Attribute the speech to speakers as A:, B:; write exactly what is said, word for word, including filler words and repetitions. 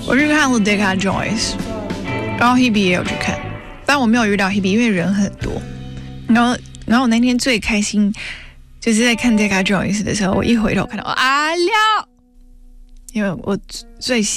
A: 我去看了 Deca Joins， 然后 Hebe 也有去看，但我没有遇到 Hebe， 因为人很多。然后，然后我那天最开心就是在看 Deca Joins 的时候，我一回头看到阿廖，因为我最喜